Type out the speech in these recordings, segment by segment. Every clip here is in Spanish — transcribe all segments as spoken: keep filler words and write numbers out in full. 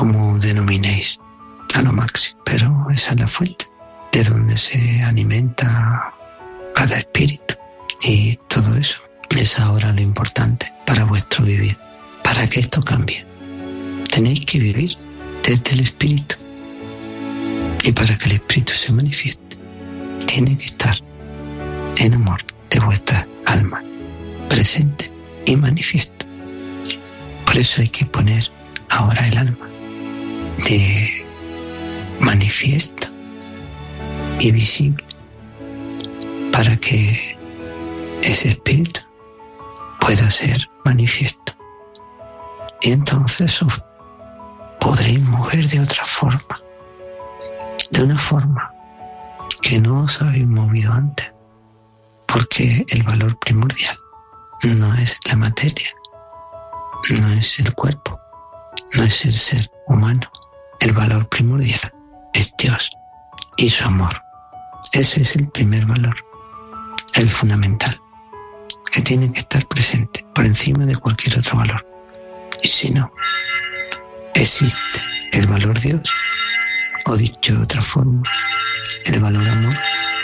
como denominéis a lo máximo, pero esa es la fuente de donde se alimenta cada espíritu, y todo eso es ahora lo importante para vuestro vivir. Para que esto cambie, tenéis que vivir desde el espíritu, y para que el espíritu se manifieste tiene que estar en amor de vuestra alma, presente y manifiesto. Por eso hay que poner ahora el alma de manifiesto y visible, para que ese espíritu pueda ser manifiesto. Y entonces os podréis mover de otra forma, de una forma que no os habéis movido antes, porque el valor primordial no es la materia, no es el cuerpo, no es el ser humano. El valor primordial es Dios y su amor. Ese es el primer valor, el fundamental, que tiene que estar presente por encima de cualquier otro valor. Y si no existe el valor Dios, o dicho de otra forma, el valor amor,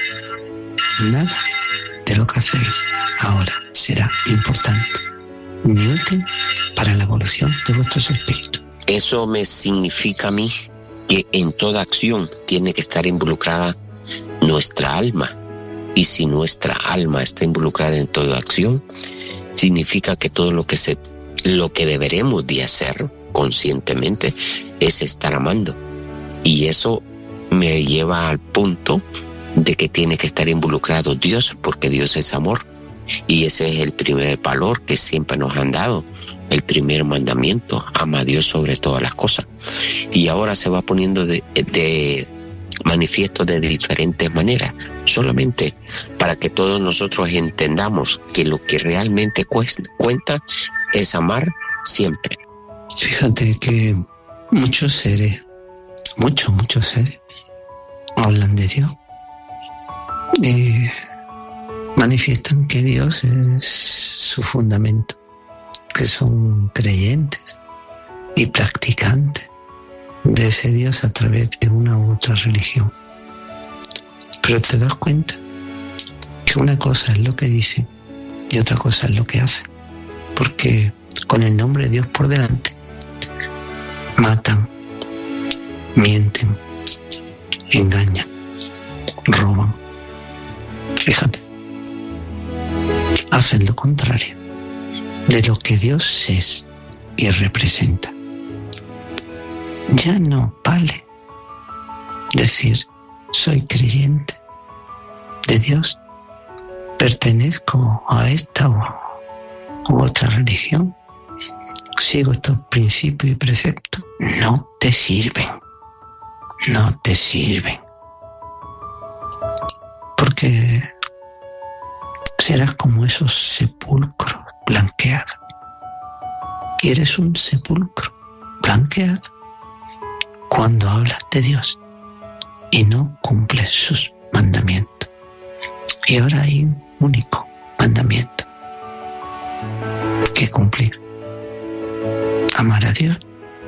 nada de lo que hacéis ahora será importante ni útil para la evolución de vuestros espíritus. Eso me significa a mí que en toda acción tiene que estar involucrada nuestra alma. Y si nuestra alma está involucrada en toda acción, significa que todo lo que se, lo que deberemos de hacer conscientemente es estar amando. Y eso me lleva al punto de que tiene que estar involucrado Dios, porque Dios es amor. Y ese es el primer valor que siempre nos han dado, el primer mandamiento: ama a Dios sobre todas las cosas. Y ahora se va poniendo de, de manifiesto de diferentes maneras, solamente para que todos nosotros entendamos que lo que realmente cuenta es amar siempre. Fíjate que muchos seres, muchos, muchos seres hablan de Dios y manifiestan que Dios es su fundamento, que son creyentes y practicantes de ese Dios a través de una u otra religión. Pero te das cuenta que una cosa es lo que dicen y otra cosa es lo que hacen, porque con el nombre de Dios por delante matan, mienten, engañan, roban. Fíjate, hacen lo contrario de lo que Dios es y representa. Ya no vale decir soy creyente de Dios, pertenezco a esta u, u otra religión, sigo estos principios y preceptos. No te sirven, no te sirven, porque serás como esos sepulcros blanqueados, y eres un sepulcro blanqueado cuando hablas de Dios y no cumples sus mandamientos. Y ahora hay un único mandamiento que cumplir: amar a Dios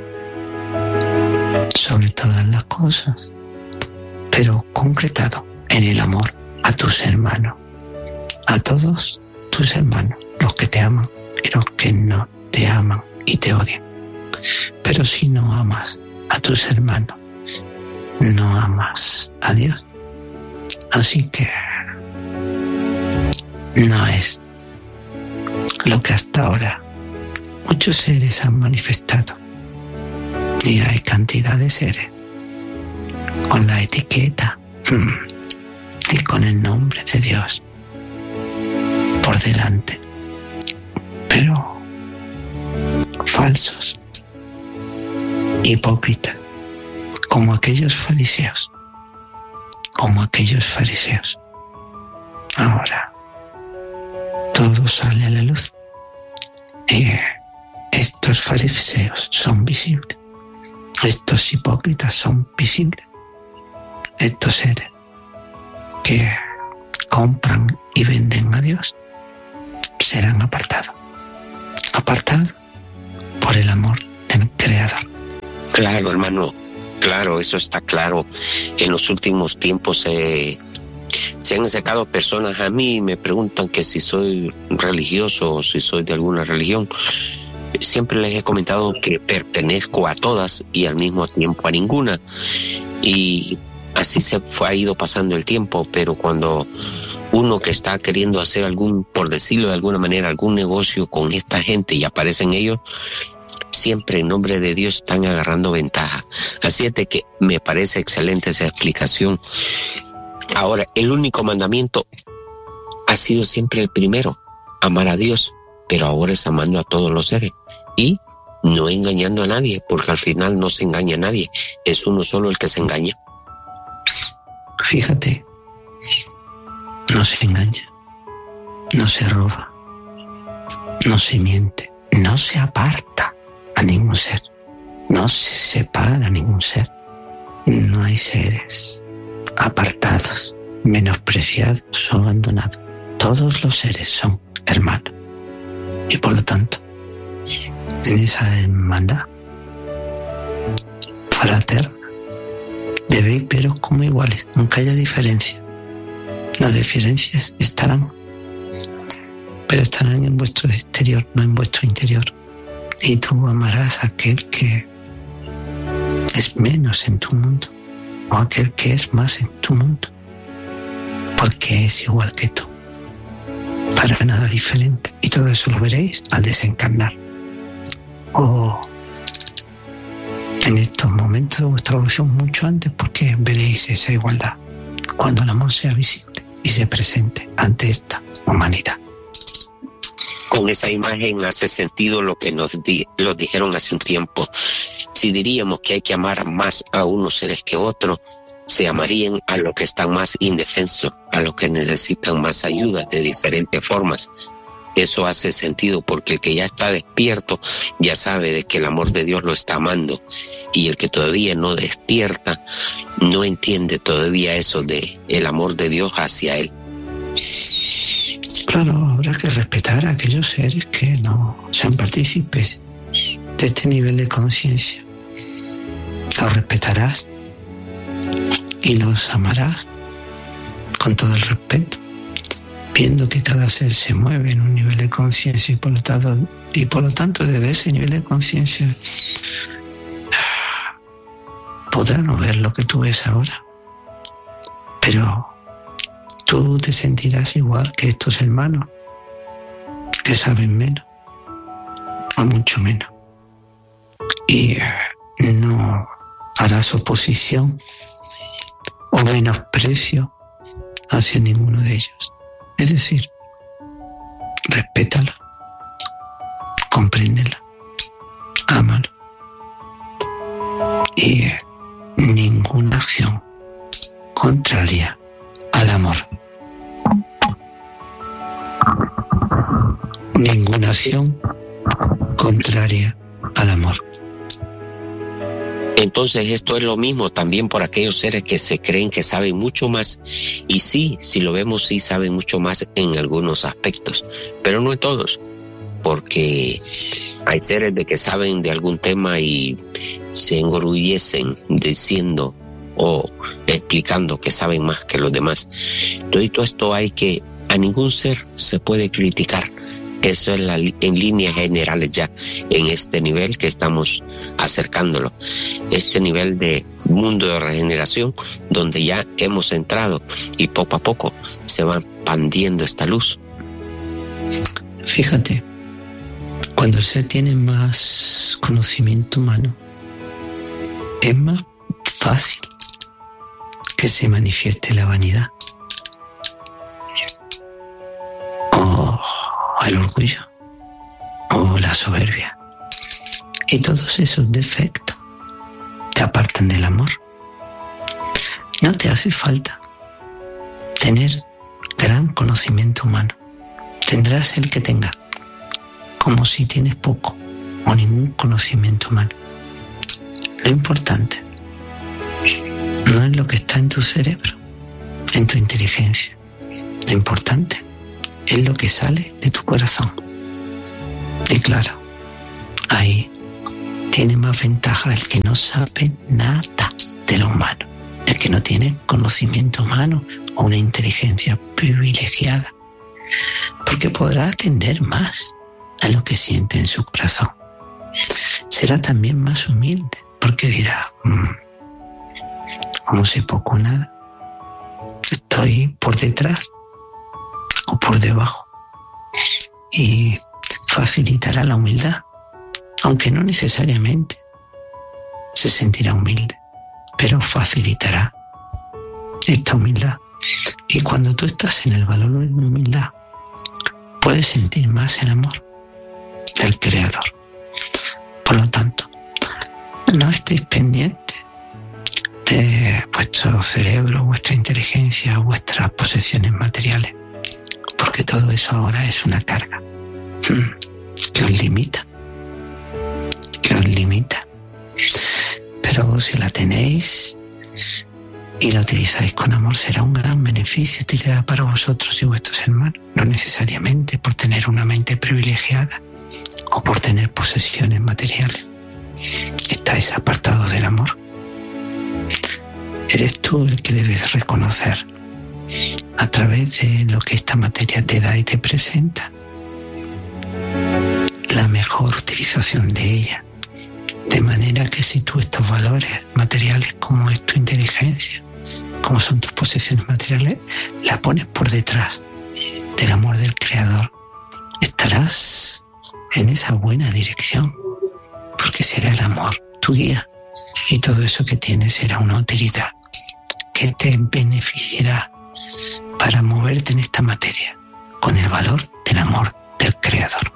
sobre todas las cosas, pero concretado en el amor a tus hermanos, a todos tus hermanos, los que te aman y los que no te aman y te odian. Pero si no amas a tus hermanos, no amas a Dios. Así que no es lo que hasta ahora muchos seres han manifestado, y hay cantidad de seres con la etiqueta y con el nombre de Dios por delante, pero falsos, hipócritas, como aquellos fariseos, como aquellos fariseos. Ahora todo sale a la luz, y estos fariseos son visibles, estos hipócritas son visibles, estos seres que compran y venden a Dios serán apartados, apartados por el amor del Creador. Claro, hermano, claro, eso está claro. En los últimos tiempos eh, se han acercado personas a mí y me preguntan que si soy religioso o si soy de alguna religión. Siempre les he comentado que pertenezco a todas y al mismo tiempo a ninguna. Y así se fue, ha ido pasando el tiempo, pero cuando uno que está queriendo hacer algún, por decirlo de alguna manera, algún negocio con esta gente y aparecen ellos, siempre en nombre de Dios están agarrando ventaja. Así es de que me parece excelente esa explicación. Ahora, el único mandamiento ha sido siempre el primero, amar a Dios, pero ahora es amando a todos los seres y no engañando a nadie, porque al final no se engaña a nadie, es uno solo el que se engaña. Fíjate, no se engaña, no se roba, no se miente, no se aparta a ningún ser, no se separa a ningún ser. No hay seres apartados, menospreciados o abandonados. Todos los seres son hermanos. Y por lo tanto, en esa hermandad fraterna, debéis veros como iguales, aunque haya diferencias. Las diferencias estarán, pero estarán en vuestro exterior, no en vuestro interior. Y tú amarás a aquel que es menos en tu mundo, o aquel que es más en tu mundo, porque es igual que tú, para nada diferente. Y todo eso lo veréis al desencarnar, o en estos momentos de vuestra evolución mucho antes, porque veréis esa igualdad cuando el amor sea visible y se presente ante esta humanidad. Con esa imagen hace sentido lo que nos di, lo dijeron hace un tiempo. Si diríamos que hay que amar más a unos seres que otros, se amarían a los que están más indefensos, a los que necesitan más ayuda de diferentes formas. Eso hace sentido porque el que ya está despierto ya sabe de que el amor de Dios lo está amando, y el que todavía no despierta no entiende todavía eso de el amor de Dios hacia él. Claro, habrá que respetar a aquellos seres que no sean partícipes de este nivel de conciencia. Los respetarás y los amarás con todo el respeto, viendo que cada ser se mueve en un nivel de conciencia y por lo tanto, y por lo tanto desde ese nivel de conciencia podrá no ver lo que tú ves ahora, pero tú te sentirás igual que estos hermanos que saben menos o mucho menos, y no harás oposición o menosprecio hacia ninguno de ellos. Es decir, respétalo, compréndelo, ámalo, y ninguna acción contraria al amor, ninguna acción contraria al amor. Entonces esto es lo mismo también por aquellos seres que se creen que saben mucho más, y sí, si lo vemos, sí saben mucho más en algunos aspectos, pero no en todos, porque hay seres de que saben de algún tema y se enorgullecen diciendo o explicando que saben más que los demás. Todo esto hay que, a ningún ser se puede criticar. Eso es la, en líneas generales ya en este nivel que estamos acercándolo, este nivel de mundo de regeneración donde ya hemos entrado y poco a poco se va expandiendo esta luz. Fíjate, cuando el ser tiene más conocimiento humano, es más fácil que se manifieste la vanidad o el orgullo o la soberbia, y todos esos defectos te apartan del amor. No te hace falta tener gran conocimiento humano, tendrás el que tenga, como si tienes poco o ningún conocimiento humano. Lo importante no es lo que está en tu cerebro, en tu inteligencia. Lo importante es lo que sale de tu corazón. Y claro, ahí tiene más ventaja el que no sabe nada de lo humano, el que no tiene conocimiento humano o una inteligencia privilegiada, porque podrá atender más a lo que siente en su corazón. Será también más humilde, porque dirá, mmm, como sé poco o nada, estoy por detrás o por debajo, y facilitará la humildad, aunque no necesariamente se sentirá humilde, pero facilitará esta humildad. Y cuando tú estás en el valor de la humildad, puedes sentir más el amor del Creador. Por lo tanto, no estéis pendientes de vuestro cerebro, vuestra inteligencia, vuestras posesiones materiales, porque todo eso ahora es una carga que os limita, que os limita. Pero si la tenéis y la utilizáis con amor, será un gran beneficio, utilidad para vosotros y vuestros hermanos, no necesariamente por tener una mente privilegiada o por tener posesiones materiales. Estáis apartados del amor. Eres tú el que debes reconocer a través de lo que esta materia te da y te presenta la mejor utilización de ella. De manera que si tú estos valores materiales, como es tu inteligencia, como son tus posesiones materiales, la pones por detrás del amor del Creador, estarás en esa buena dirección, porque será el amor tu guía, y todo eso que tienes será una utilidad que te beneficiará para moverte en esta materia con el valor del amor del Creador.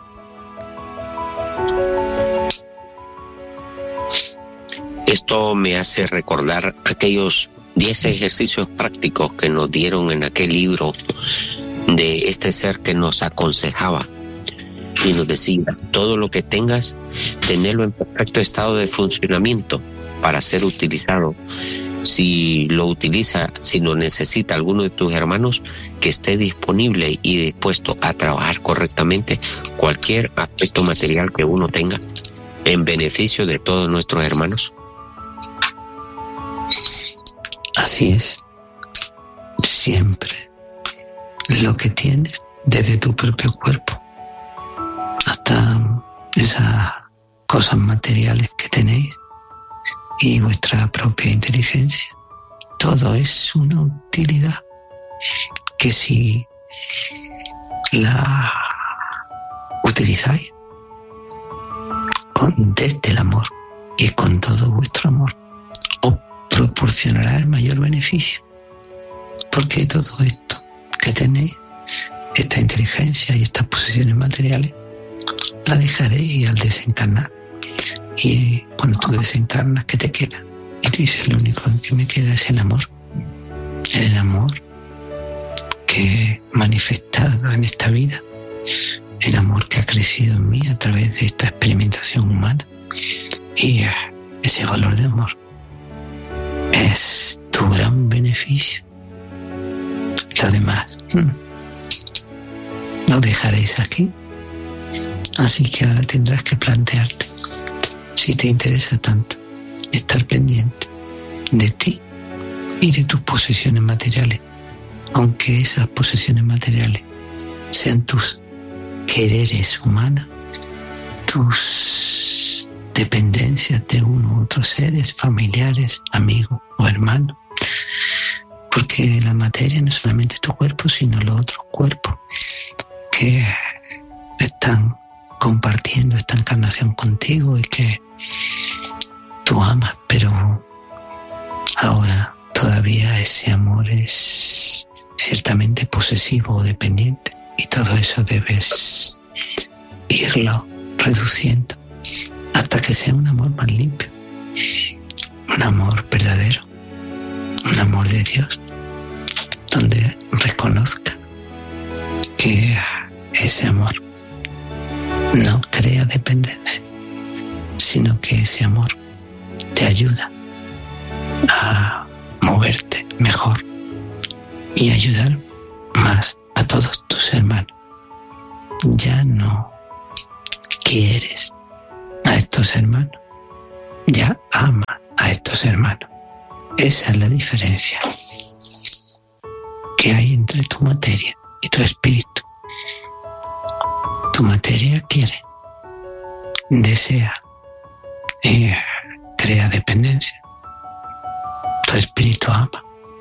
Esto me hace recordar aquellos diez ejercicios prácticos que nos dieron en aquel libro de este ser que nos aconsejaba y nos decía, todo lo que tengas, tenerlo en perfecto estado de funcionamiento para ser utilizado. Si lo utiliza, si lo necesita alguno de tus hermanos, que esté disponible y dispuesto a trabajar correctamente cualquier aspecto material que uno tenga en beneficio de todos nuestros hermanos. Así es. Siempre lo que tienes, desde tu propio cuerpo hasta esas cosas materiales que tenéis y vuestra propia inteligencia, todo es una utilidad que si la utilizáis con, desde el amor y con todo vuestro amor, os proporcionará el mayor beneficio, porque todo esto que tenéis, esta inteligencia y estas posesiones materiales, la dejaréis al desencarnar. Y cuando tú desencarnas, ¿qué te queda? Y tú dices, lo único que me queda es el amor. El amor que he manifestado en esta vida. El amor que ha crecido en mí a través de esta experimentación humana. Y ese valor de amor es tu gran beneficio. Lo demás lo dejaréis aquí. Así que ahora tendrás que plantearte, si te interesa tanto estar pendiente de ti y de tus posesiones materiales, aunque esas posesiones materiales sean tus quereres humanos, tus dependencias de uno u otros seres, familiares, amigos o hermanos, porque la materia no es solamente tu cuerpo, sino los otros cuerpos que están compartiendo esta encarnación contigo y que tú amas, pero ahora todavía ese amor es ciertamente posesivo o dependiente, y todo eso debes irlo reduciendo hasta que sea un amor más limpio, un amor verdadero, un amor de Dios, donde reconozca que ese amor no crea dependencia, sino que ese amor te ayuda a moverte mejor y ayudar más a todos tus hermanos. Ya no quieres a estos hermanos, ya ama a estos hermanos. Esa es la diferencia que hay entre tu materia y tu espíritu. Tu materia quiere, desea, eh, crea dependencia. Tu espíritu ama,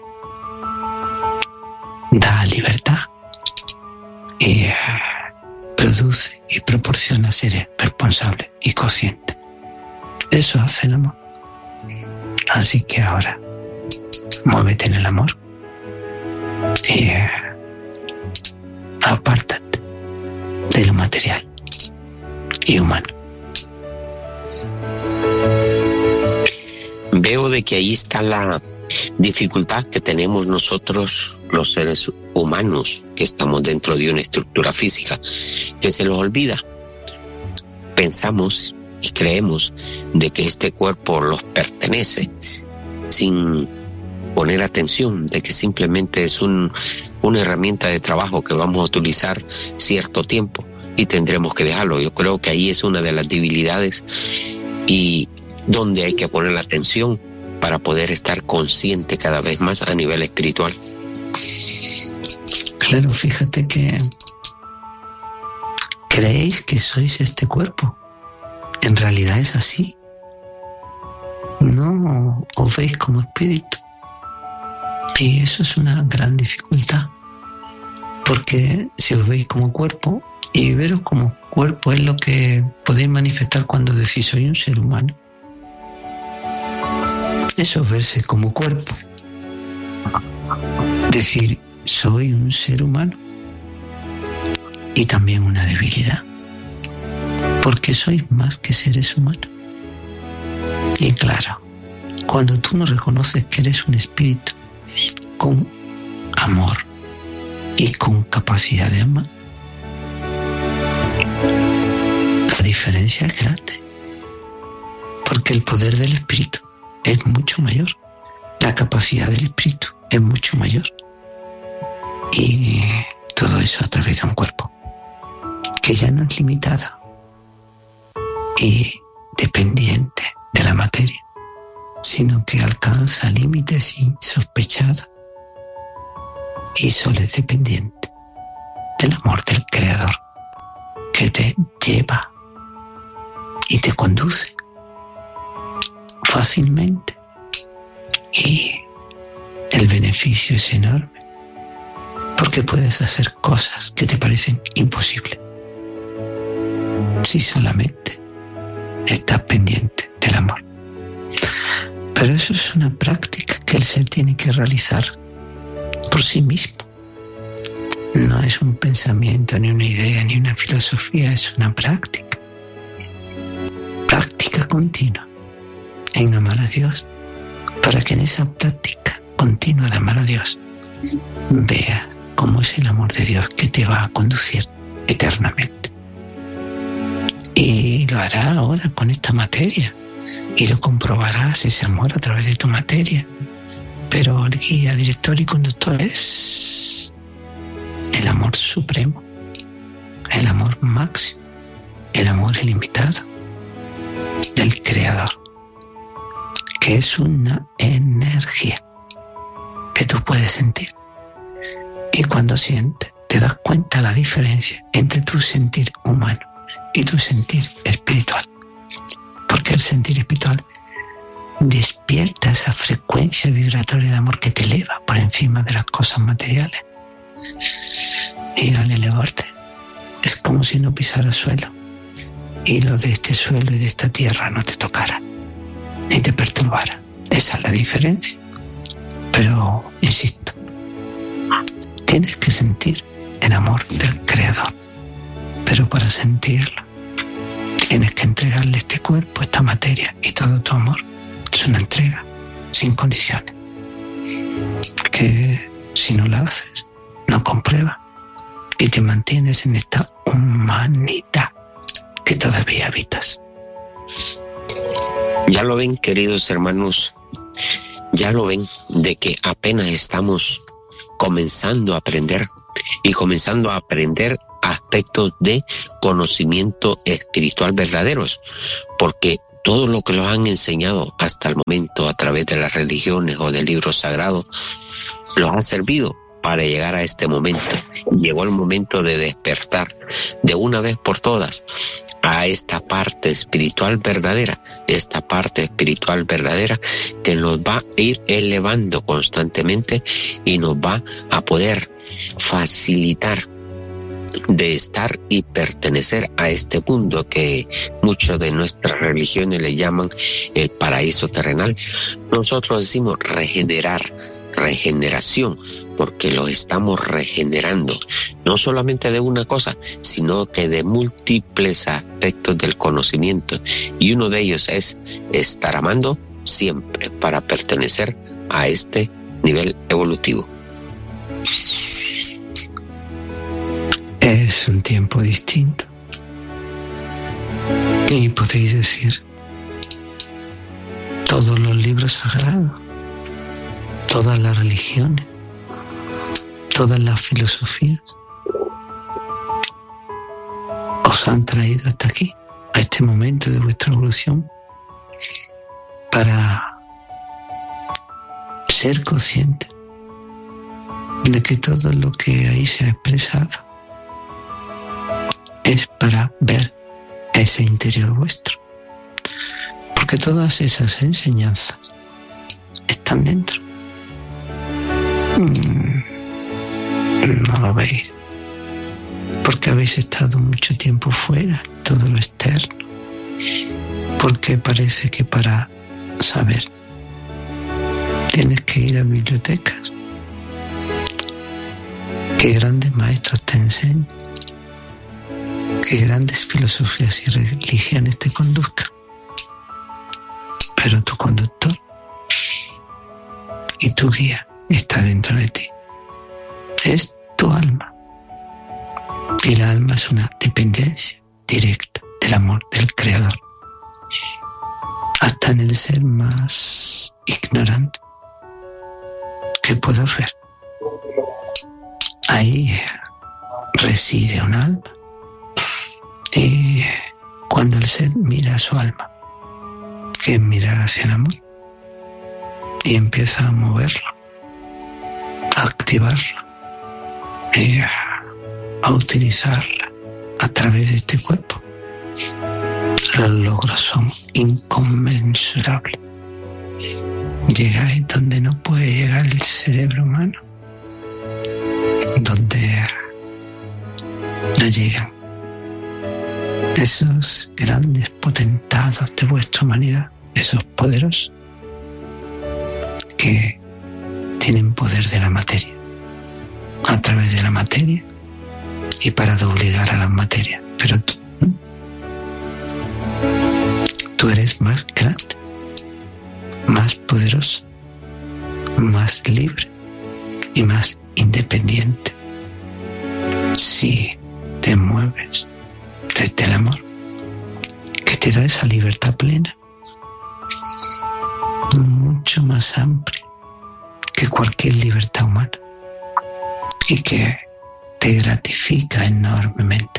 da libertad y eh, produce y proporciona seres responsables y conscientes. Eso hace el amor. Así que ahora, muévete en el amor y eh, apártate de lo material y humano. Veo de que ahí está la dificultad que tenemos nosotros los seres humanos que estamos dentro de una estructura física, que se nos olvida. Pensamos y creemos de que este cuerpo nos pertenece sin poner atención de que simplemente es un, una herramienta de trabajo que vamos a utilizar cierto tiempo y tendremos que dejarlo. Yo creo que ahí es una de las debilidades y donde hay que poner la atención para poder estar consciente cada vez más a nivel espiritual. Claro, fíjate que creéis que sois este cuerpo. En realidad es así. No os veis como espíritu. Y eso es una gran dificultad. Porque si os veis como cuerpo, y veros como cuerpo es lo que podéis manifestar cuando decís soy un ser humano. Eso es verse como cuerpo. Decir soy un ser humano. Y también una debilidad. Porque sois más que seres humanos. Y claro, cuando tú no reconoces que eres un espíritu con amor y con capacidad de amar, la diferencia es grande. Porque el poder del espíritu es mucho mayor. La capacidad del espíritu es mucho mayor. Y todo eso a través de un cuerpo que ya no es limitado y dependiente de la materia, sino que alcanza límites insospechados y solo es dependiente del amor del Creador que te lleva y te conduce fácilmente, y el beneficio es enorme porque puedes hacer cosas que te parecen imposibles si solamente estás pendiente del amor. Pero eso es una práctica que el ser tiene que realizar por sí mismo. No es un pensamiento, ni una idea, ni una filosofía, es una práctica. Práctica continua en amar a Dios, para que en esa práctica continua de amar a Dios veas cómo es el amor de Dios que te va a conducir eternamente. Y lo hará ahora con esta materia, y lo comprobarás ese amor a través de tu materia. Pero el guía, director y conductor es el amor supremo, el amor máximo, el amor ilimitado del Creador, que es una energía que tú puedes sentir. Y cuando sientes, te das cuenta la diferencia entre tu sentir humano y tu sentir espiritual. Porque el sentir espiritual despierta esa frecuencia vibratoria de amor que te eleva por encima de las cosas materiales. Y al elevarte, es como si no pisaras suelo, y lo de este suelo y de esta tierra no te tocara, ni te perturbara. Esa es la diferencia. Pero, insisto, tienes que sentir el amor del Creador. Pero para sentirlo, tienes que entregarle este cuerpo, esta materia y todo tu amor. Es una entrega sin condiciones, que si no la haces, no comprueba y te mantienes en esta humanidad que todavía habitas. Ya lo ven, queridos hermanos, ya lo ven de que apenas estamos comenzando a aprender y comenzando a aprender aspectos de conocimiento espiritual verdaderos, porque todo lo que los han enseñado hasta el momento a través de las religiones o de libros sagrados los ha servido para llegar a este momento. Llegó el momento de despertar de una vez por todas a esta parte espiritual verdadera, esta parte espiritual verdadera que nos va a ir elevando constantemente y nos va a poder facilitar de estar y pertenecer a este mundo que muchos de nuestras religiones le llaman el paraíso terrenal. Nosotros decimos regenerar, regeneración, porque lo estamos regenerando, no solamente de una cosa, sino que de múltiples aspectos del conocimiento, y uno de ellos es estar amando siempre para pertenecer a este nivel evolutivo. Es un tiempo distinto. Y podéis decir, todos los libros sagrados, todas las religiones, todas las filosofías os han traído hasta aquí, a este momento de vuestra evolución, para ser conscientes de que todo lo que ahí se ha expresado es para ver ese interior vuestro, porque todas esas enseñanzas están dentro. No lo veis, porque habéis estado mucho tiempo fuera, todo lo externo, porque parece que para saber tienes que ir a bibliotecas, que grandes maestros te enseñan, que grandes filosofías y religiones te conduzcan, pero tu conductor y tu guía está dentro de ti. Es tu alma. Y la alma es una dependencia directa del amor del Creador. Hasta en el ser más ignorante que puedo ver, ahí reside un alma. Y cuando el ser mira a su alma, que es mirar hacia el amor, y empieza a moverlo, a activarla, y a utilizarla a través de este cuerpo, los logros son inconmensurables. Llegáis donde no puede llegar el cerebro humano, donde no llegan esos grandes potentados de vuestra humanidad, esos poderosos que tienen poder de la materia, a través de la materia y para doblegar a la materia. Pero tú, ¿no? Tú eres más grande, más poderoso, más libre y más independiente si te mueves desde el amor, que te da esa libertad plena, mucho más amplia que cualquier libertad humana, y que te gratifica enormemente,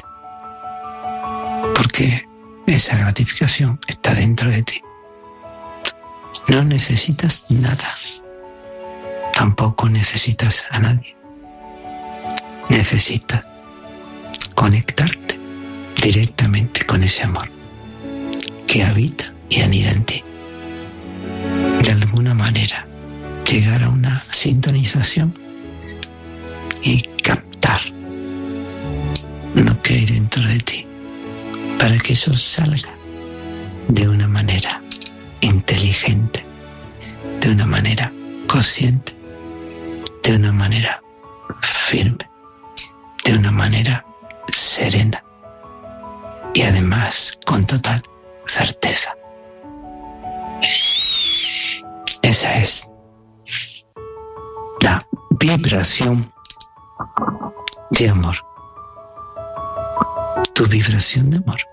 porque esa gratificación está dentro de ti. No necesitas nada, tampoco necesitas a nadie. Necesitas conectarte directamente con ese amor que habita y anida en ti. De alguna manera, llegar a una sintonización y captar lo que hay dentro de ti, para que eso salga de una manera inteligente, de una manera consciente, de una manera firme, de una manera serena y además con total certeza. Esa es la vibración de amor. Tu vibración de amor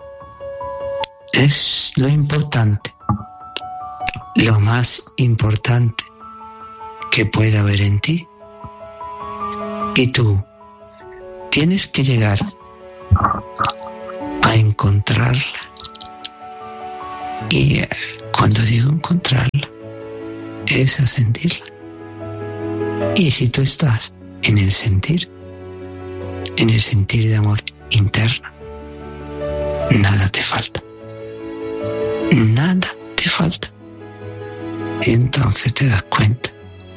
es lo importante, lo más importante que puede haber en ti. Y tú tienes que llegar a encontrarla Y eh, cuando digo encontrarla, es a sentirla. Y si tú estás en el sentir, en el sentir de amor interno, nada te falta. Nada te falta. Y entonces te das cuenta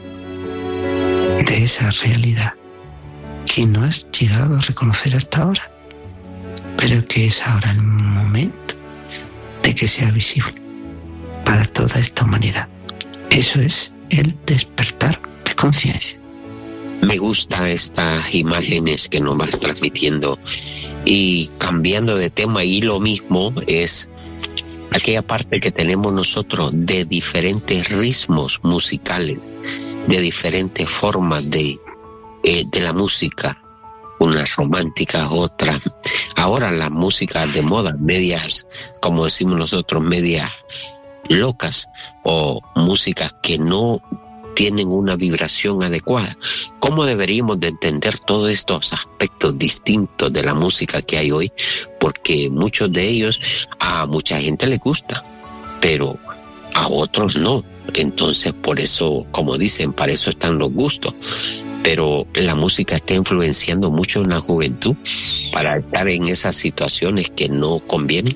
de esa realidad que no has llegado a reconocer hasta ahora, pero que es ahora el momento de que sea visible para toda esta humanidad. Eso es el despertar de conciencia. Me gustan estas imágenes que nos vas transmitiendo. Y cambiando de tema, y lo mismo es aquella parte que tenemos nosotros de diferentes ritmos musicales, de diferentes formas de, eh, de la música, unas románticas, otras. Ahora las músicas de moda, medias, como decimos nosotros, medias locas, o músicas que no tienen una vibración adecuada. ¿Cómo deberíamos de entender todos estos aspectos distintos de la música que hay hoy? Porque muchos de ellos a mucha gente les gusta, pero a otros no. Entonces, por eso, como dicen, para eso están los gustos. Pero la música está influenciando mucho en la juventud para estar en esas situaciones que no convienen.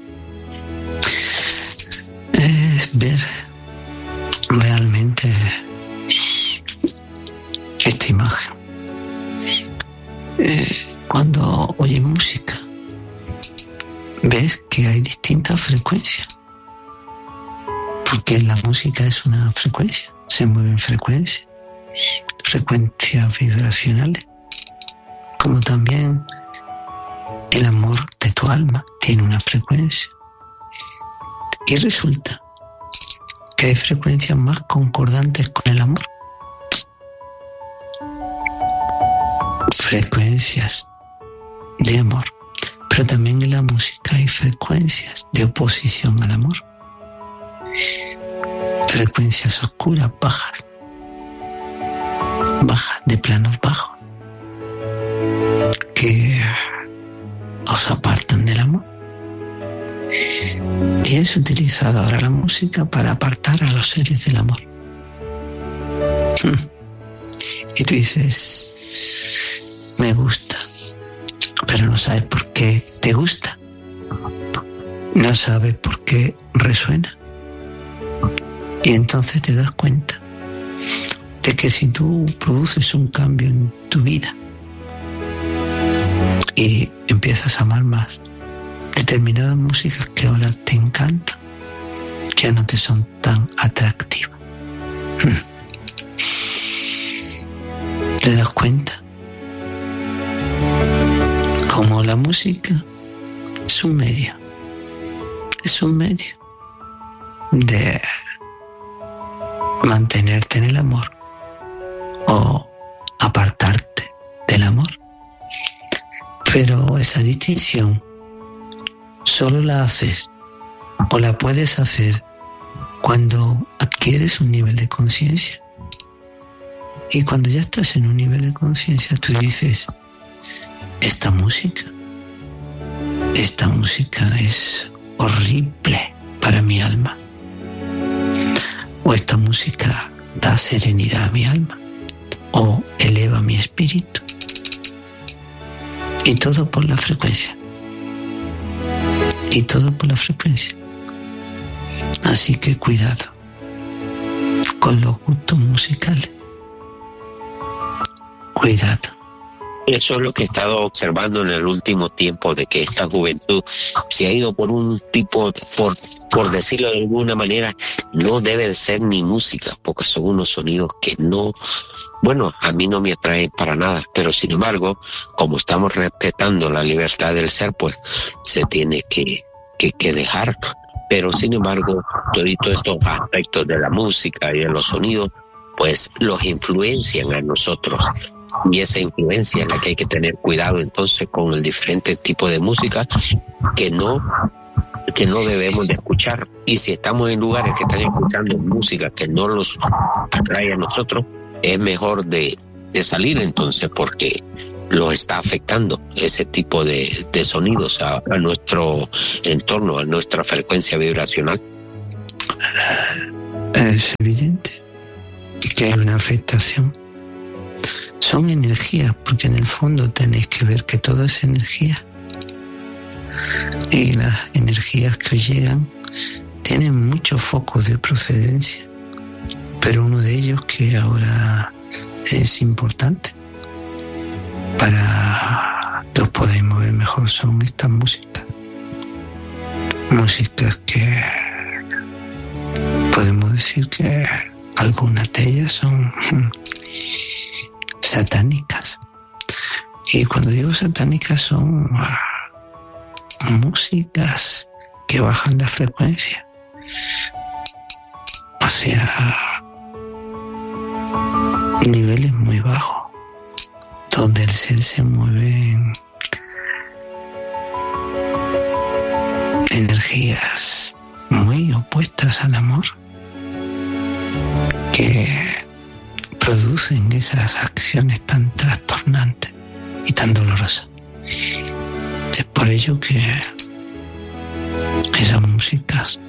Es ver realmente esta imagen. Eh, cuando oyes música, ves que hay distintas frecuencias, porque la música es una frecuencia, se mueven frecuencias, frecuencias vibracionales, como también el amor de tu alma tiene una frecuencia. Y resulta que hay frecuencias más concordantes con el amor, frecuencias de amor, pero también en la música hay frecuencias de oposición al amor, frecuencias oscuras, bajas, bajas, de planos bajos, que os apartan del amor. Y es utilizada ahora la música para apartar a los seres del amor. Y tú dices, me gusta, pero no sabes por qué te gusta, no sabes por qué resuena. Y entonces te das cuenta de que si tú produces un cambio en tu vida y empiezas a amar más determinadas músicas que ahora te encantan, ya no te son tan atractivas. ¿Te das cuenta? Como la música es un medio, es un medio de mantenerte en el amor o apartarte del amor. Pero esa distinción solo la haces o la puedes hacer cuando adquieres un nivel de conciencia. Y cuando ya estás en un nivel de conciencia, tú dices, esta música, esta música es horrible para mi alma. O esta música da serenidad a mi alma. O eleva mi espíritu. Y todo por la frecuencia. Y todo por la frecuencia. Así que cuidado con los gustos musicales. Cuidado. Eso es lo que he estado observando en el último tiempo, de que esta juventud se ha ido por un tipo, por, por decirlo de alguna manera, no debe de ser ni música, porque son unos sonidos que no, bueno, a mí no me atraen para nada, pero sin embargo, como estamos respetando la libertad del ser, pues se tiene que, que, que dejar. Pero sin embargo, todos estos aspectos de la música y de los sonidos, pues los influencian a nosotros. Y esa influencia es la que hay que tener cuidado entonces con el diferente tipo de música que no, que no debemos de escuchar. Y si estamos en lugares que están escuchando música que no los atrae a nosotros, es mejor de, de salir entonces, porque lo está afectando ese tipo de, de sonidos a, a nuestro entorno, a nuestra frecuencia vibracional. es evidente que hay una afectación. Son energías, porque en el fondo tenéis que ver que todo es energía. Y las energías que os llegan tienen muchos focos de procedencia, pero uno de ellos que ahora es importante para que os podáis mover mejor son estas músicas. Músicas que podemos decir que algunas de ellas son satánicas. Y cuando digo satánicas son músicas que bajan la frecuencia. O sea, niveles muy bajos, donde el ser se mueve en energías muy opuestas al amor, que producen esas acciones tan trastornantes y tan dolorosas. Es por ello que esas músicas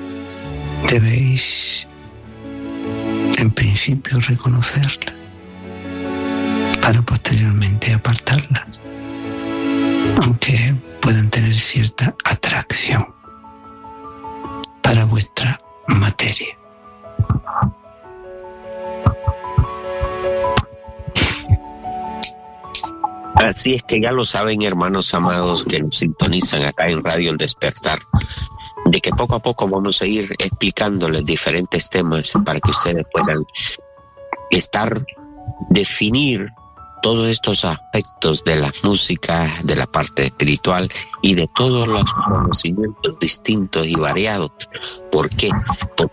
debéis en principio reconocerlas para posteriormente apartarlas, aunque puedan tener cierta atracción para vuestra materia. Así es que ya lo saben, hermanos amados que nos sintonizan acá en Radio El Despertar, de que poco a poco vamos a ir explicándoles diferentes temas para que ustedes puedan estar, definir todos estos aspectos de la música, de la parte espiritual y de todos los conocimientos distintos y variados. ¿Por qué? Porque